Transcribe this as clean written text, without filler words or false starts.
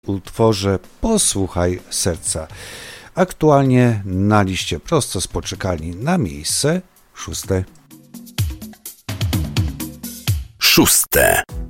utworze Posłuchaj serca. Aktualnie na liście prosto z poczekalni na miejsce 6. 6.